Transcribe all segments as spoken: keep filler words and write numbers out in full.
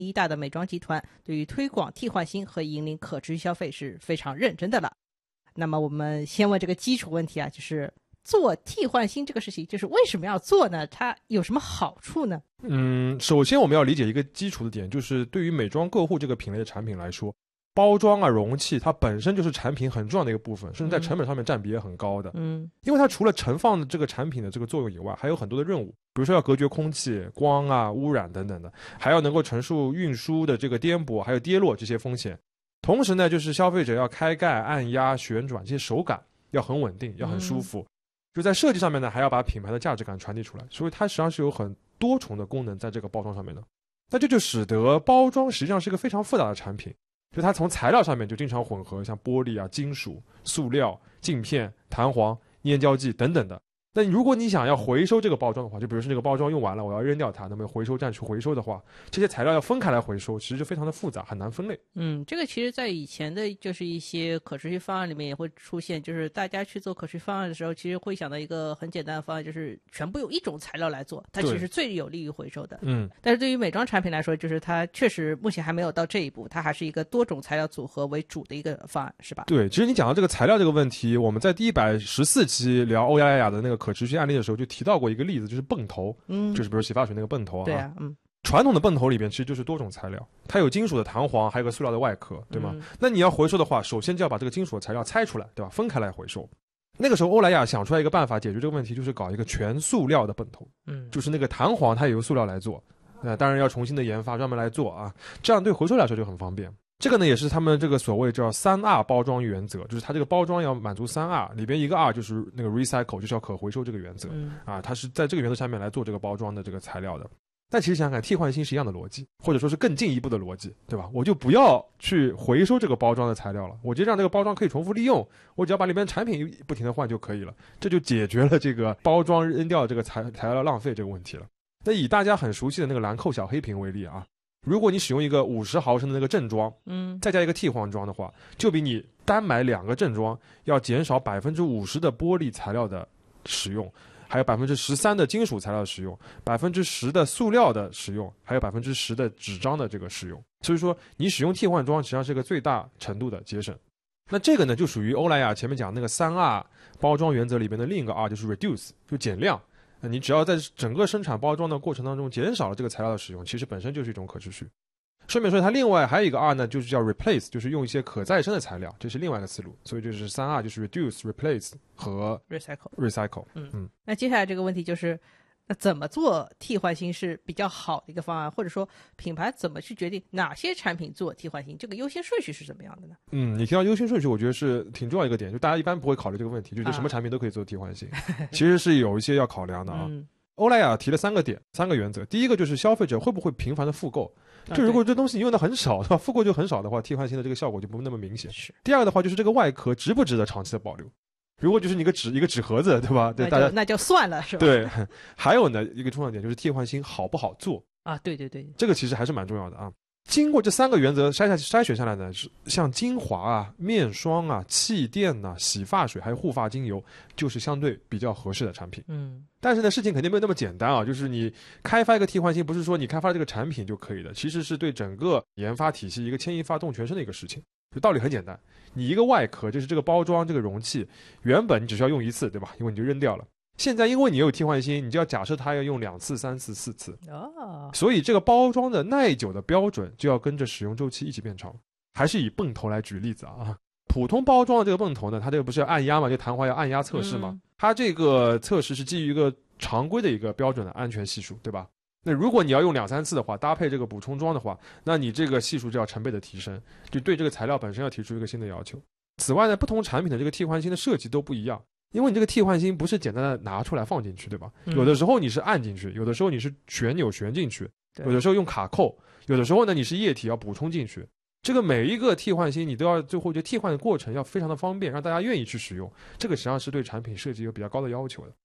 一大的美妆集团对于推广替换芯和引领可持续消费是非常认真的了。那么我们先问这个基础问题啊，就是做替换芯这个事情，就是为什么要做呢？它有什么好处呢？ 嗯，首先我们要理解一个基础的点，就是对于美妆个护这个品类的产品来说，包装啊、容器，它本身就是产品很重要的一个部分，甚至在成本上面占比也很高的。嗯，因为它除了盛放的这个产品的这个作用以外，还有很多的任务，比如说要隔绝空气、光啊、污染等等的，还要能够承受运输的这个颠簸还有跌落这些风险。同时呢，就是消费者要开盖、按压、旋转这些手感要很稳定，要很舒服。嗯，就在设计上面呢，还要把品牌的价值感传递出来，所以它实际上是有很多重的功能在这个包装上面的。那这就使得包装实际上是一个非常复杂的产品，就它从材料上面就经常混合像玻璃啊、金属、塑料、镜片、弹簧、粘胶剂等等的。那如果你想要回收这个包装的话，就比如说这个包装用完了我要扔掉它，那么回收站去回收的话，这些材料要分开来回收，其实就非常的复杂，很难分类。 嗯，这个其实在以前的就是一些可持续方案里面也会出现，就是大家去做可持续方案的时候，其实会想到一个很简单的方案，就是全部用一种材料来做，它其实最有利于回收的。嗯，但是对于美妆产品来说，就是它确实目前还没有到这一步，它还是一个多种材料组合为主的一个方案，是吧？ 对，其实你讲到这个材料这个问题，我们在第一百十四期聊欧雅雅的那个可持续案例的时候就提到过一个例子，就是泵头。嗯，就是比如洗发水那个泵头啊。 对啊，嗯。 传统的泵头里边其实就是多种材料，它有金属的弹簧，还有个塑料的外壳，对吗？嗯，那你要回收的话，首先就要把这个金属的材料拆出来，对吧？分开来回收。那个时候欧莱雅想出来一个办法解决这个问题，就是搞一个全塑料的泵头。嗯，就是那个弹簧它也由塑料来做，那当然要重新的研发专门来做啊，这样对回收来说就很方便。这个呢也是他们这个所谓叫三 R 包装原则，就是它这个包装要满足三 R， 里边一个 R 就是那个 recycle， 就是要可回收这个原则。嗯，啊，它是在这个原则下面来做这个包装的这个材料的。但其实想想看，替换芯是一样的逻辑，或者说是更进一步的逻辑，对吧？我就不要去回收这个包装的材料了，我就让这个包装可以重复利用，我只要把里面产品不停的换就可以了，这就解决了这个包装扔掉这个材材料浪费这个问题了。那以大家很熟悉的那个兰蔻小黑瓶为例啊，如果你使用一个五十毫升的那个正装，嗯，再加一个替换装的话，就比你单买两个正装要减少百分之五十的玻璃材料的使用，还有百分之十三的金属材料的使用，百分之十的塑料的使用，还有百分之十的纸张的这个使用。所以说，你使用替换装实际上是一个最大程度的节省。那这个呢，就属于欧莱雅前面讲那个三 R 包装原则里边的另一个 R， 就是 reduce， 就减量。那你只要在整个生产包装的过程当中减少了这个材料的使用，其实本身就是一种可持续。顺便说，它另外还有一个 R 呢，就是叫 replace， 就是用一些可再生的材料，这是另外一个思路。所以就是三 R， 就是 reduce、replace 和 recycle。recycle。 嗯嗯。那接下来这个问题就是，那怎么做替换芯是比较好的一个方案，或者说品牌怎么去决定哪些产品做替换芯，这个优先顺序是怎么样的呢？ 嗯，你提到优先顺序，我觉得是挺重要一个点，就大家一般不会考虑这个问题，就什么产品都可以做替换芯，啊、其实是有一些要考量的啊。嗯，欧莱雅提了三个点，三个原则。第一个就是消费者会不会频繁的复购，就如果这东西你用的很少的话，复购就很少的话，替换芯的这个效果就不那么明显。是。第二个的话就是这个外壳值不值得长期的保留。如果就是你一个纸一个纸盒子，对吧？对， 大家那就算了，是吧？ 对。还有呢，一个重要点就是替换芯好不好做啊？对对对， 这个其实还是蛮重要的啊。经过这三个原则筛下筛选下来呢，是像精华啊、面霜啊、气垫啊、洗发水还有护发精油，就是相对比较合适的产品。嗯，但是呢，事情肯定没有那么简单啊。就是你开发一个替换芯，不是说你开发这个产品就可以的，其实是对整个研发体系一个牵一发动全身的一个事情。就道理很简单，你一个外壳就是这个包装这个容器，原本你只需要用一次，对吧？因为你就扔掉了。现在因为你有替换芯，你就要假设它要用两次、三次、四次，哦，所以这个包装的耐久的标准就要跟着使用周期一起变长。还是以泵头来举例子啊，普通包装的这个泵头呢，它这个不是要按压嘛，就弹簧要按压测试嘛，嗯，它这个测试是基于一个常规的一个标准的安全系数，对吧？那如果你要用两三次的话，搭配这个补充装的话，那你这个系数就要成倍的提升，就对这个材料本身要提出一个新的要求。此外呢，不同产品的这个替换芯的设计都不一样，因为你这个替换芯不是简单的拿出来放进去，对吧？嗯，有的时候你是按进去，有的时候你是旋钮旋进去，有的时候用卡扣，有的时候呢你是液体要补充进去。这个每一个替换芯你都要最后就替换的过程要非常的方便，让大家愿意去使用，这个实际上是对产品设计有比较高的要求的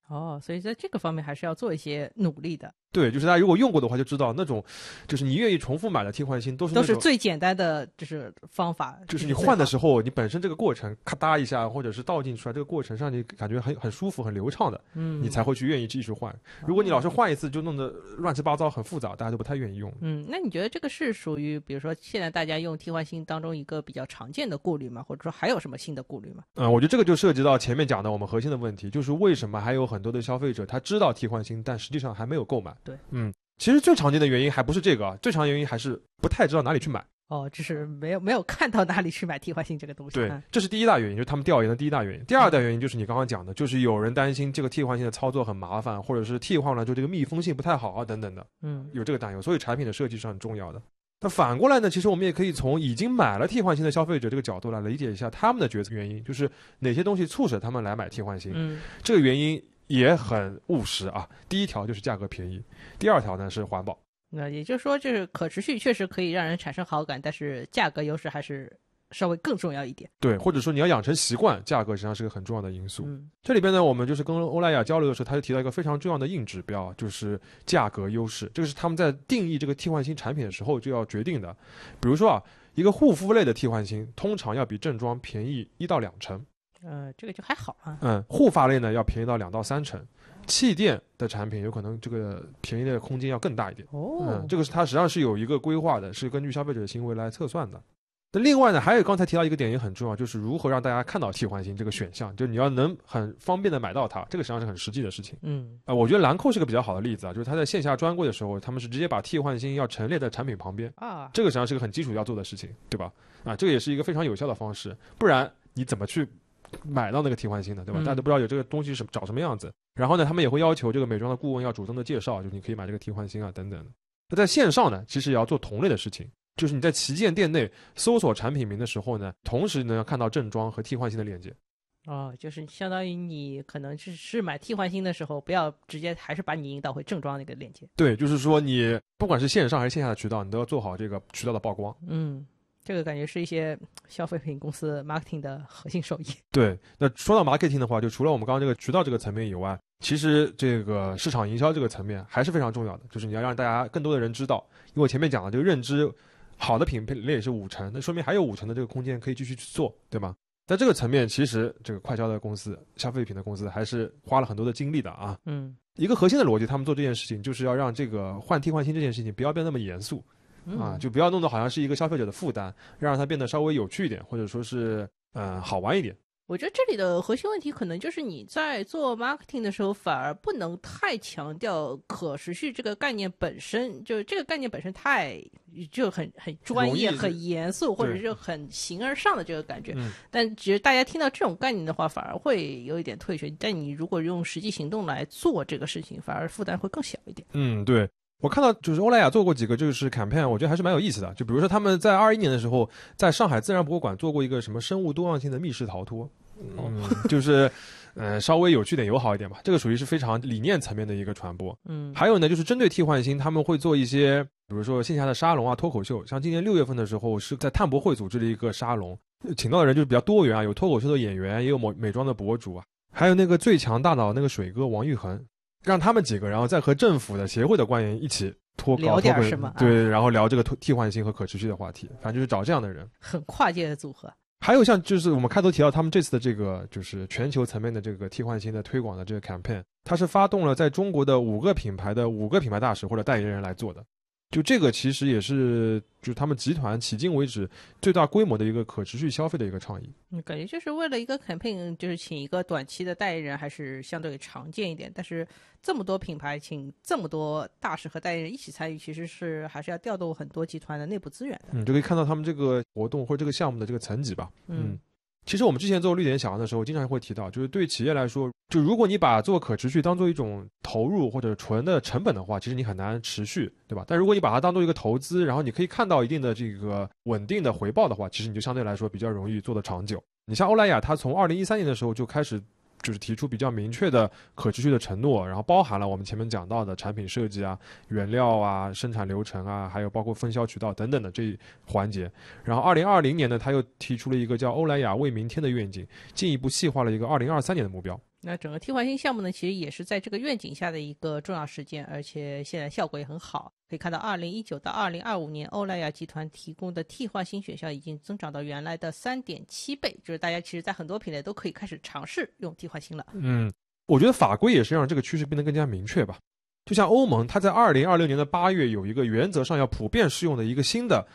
哦，所以在这个方面还是要做一些努力的。 对，就是大家如果用过的话就知道，那种就是你愿意重复买的替换芯都是都是最简单的就是方法， 就是你换的时候你本身这个过程咔嗒一下或者是倒进出来，这个过程上你感觉很很舒服很流畅的，嗯，你才会去愿意继续换。如果你老是换一次就弄得乱七八糟很复杂，大家都不太愿意用。 嗯，那你觉得这个是属于比如说现在大家用替换芯当中一个比较常见的顾虑吗？或者说还有什么新的顾虑吗？ 嗯，我觉得这个就涉及到前面讲的我们核心的问题，就是为什么还有很多的消费者他知道替换芯，但实际上还没有购买。 对， 嗯。其实最常见的原因还不是这个，最常见的原因还是不太知道哪里去买。 哦，就是没有没有看到哪里去买替换芯这个东西。 对，这是第一大原因，就是他们调研的第一大原因。第二大原因就是你刚刚讲的，就是有人担心这个替换芯的操作很麻烦，或者是替换了就这个密封性不太好啊等等的，嗯，有这个担忧，所以产品的设计是很重要的。那反过来呢，其实我们也可以从已经买了替换芯的消费者这个角度来理解一下他们的决策原因，就是哪些东西促使他们来买替换芯。嗯，这个原因也很务实啊。第一条就是价格便宜，第二条呢是环保。 那也就是说，就是可持续确实可以让人产生好感，但是价格优势还是稍微更重要一点。 对，或者说你要养成习惯，价格实际上是个很重要的因素。嗯，这里边呢，我们就是跟欧莱雅交流的时候，他就提到一个非常重要的硬指标，就是价格优势。这个是他们在定义这个替换芯产品的时候就要决定的。比如说啊，一个护肤类的替换芯通常要比正装便宜一到两成。 呃，这个就还好啊。 嗯，护发类呢要便宜到两到三成。气垫的产品有可能这个便宜的空间要更大一点。哦，嗯，这个是它实际上是有一个规划的，是根据消费者的行为来测算的。那另外呢，还有刚才提到一个点也很重要，就是如何让大家看到替换芯这个选项，就是你要能很方便的买到它，这个实际上是很实际的事情。嗯，啊、呃，我觉得兰蔻是个比较好的例子啊，就是它在线下专柜的时候，他们是直接把替换芯要陈列在产品旁边啊，这个实际上是个很基础要做的事情，对吧？啊，这个也是一个非常有效的方式，不然你怎么去买到那个替换芯的，对吧？大家都不知道有这个东西是长什么样子。然后呢，他们也会要求这个美妆的顾问要主动的介绍，就是你可以买这个替换芯啊等等的。那在线上呢，其实也要做同类的事情，就是你在旗舰店内搜索产品名的时候呢，同时呢要看到正装和替换芯的链接。 哦，就是相当于你可能是是买替换芯的时候，不要直接还是把你引导回正装那个链接。 对，就是说你不管是线上还是线下的渠道，你都要做好这个渠道的曝光。 嗯。这个感觉是一些消费品公司 marketing 的核心手艺。 对，那说到 marketing 的话，就除了我们刚刚这个渠道这个层面以外，其实这个市场营销这个层面还是非常重要的，就是你要让大家更多的人知道。因为我前面讲了，这个认知好的品类也是五成，那说明还有五成的这个空间可以继续去做，对吗？在这个层面，其实这个快消的公司、消费品的公司还是花了很多的精力的啊。嗯，一个核心的逻辑，他们做这件事情就是要让这个换替换芯这件事情不要变那么严肃。啊，就不要弄得好像是一个消费者的负担，让它变得稍微有趣一点，或者说是嗯好玩一点。 我觉得这里的核心问题可能就是你在做 marketing 的时候，反而不能太强调可持续这个概念本身，就这个概念本身太就很很专业、很严肃，或者是很形而上的这个感觉。嗯、但其实大家听到这种概念的话，反而会有一点退却。但你如果用实际行动来做这个事情，反而负担会更小一点。 嗯，对。我看到就是欧莱雅做过几个就是 campaign， 我觉得还是蛮有意思的。就比如说他们在二一年的时候，在上海自然博物馆做过一个什么生物多样性的密室逃脱，嗯，就是呃稍微有趣点、友好一点吧。这个属于是非常理念层面的一个传播。嗯，还有呢，就是针对替换芯，他们会做一些，比如说线下的沙龙啊、脱口秀。像今年六月份的时候，是在碳博会组织了一个沙龙，请到的人就是比较多元啊，有脱口秀的演员，也有美美妆的博主啊，还有那个最强大脑那个水哥王昱珩。让他们几个，然后再和政府的协会的官员一起脱聊点什么？ 对，然后聊这个替换芯和可持续的话题，反正就是找这样的人， 很跨界的组合。 还有像就是我们开头提到他们这次的这个就是全球层面的这个替换芯的推广的这个 campaign， 它是发动了在中国的五个品牌的五个品牌大使或者代言人来做的。就这个其实也是就是他们集团迄今为止最大规模的一个可持续消费的一个倡议。 嗯，感觉就是为了一个 campaign， 就是请一个短期的代言人还是相对常见一点，但是这么多品牌请这么多大使和代言人一起参与，其实是还是要调动很多集团的内部资源的。 嗯，就可以看到他们这个活动或者这个项目的这个层级吧。嗯。嗯，其实我们之前做绿点小阳的时候，经常会提到，就是对企业来说，就如果你把做可持续当做一种投入或者纯的成本的话，其实你很难持续，对吧？但如果你把它当做一个投资，然后你可以看到一定的这个稳定的回报的话，其实你就相对来说比较容易做得长久。你像欧莱雅，它从二零一三年的时候就开始就是提出比较明确的可持续的承诺，然后包含了我们前面讲到的产品设计啊、原料啊、生产流程啊，还有包括分销渠道等等的这一环节。然后二零二零年呢，他又提出了一个叫欧莱雅为明天的愿景，进一步细化了一个二零二三年的目标。 那整个替换芯项目呢，其实也是在这个愿景下的一个重要实践，而且现在效果也很好。可以看到二零一九到二零二五年欧莱雅集团提供的替换芯选项已经增长到原来的 三点七 倍，就是大家其实在很多品类都可以开始尝试用替换芯了。 嗯，我觉得法规也是让这个趋势变得更加明确吧。就像欧盟，它在二零二六年的八月有一个原则上要普遍适用的一个新的